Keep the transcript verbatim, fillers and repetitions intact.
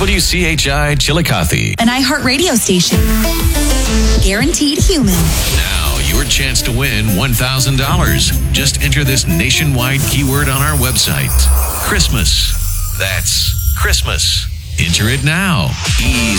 W C H I Chillicothe, an iHeartRadio station. Guaranteed human. Now, your chance to win one thousand dollars. Just enter this nationwide keyword on our website. Christmas. That's Christmas. Enter it now. Easy.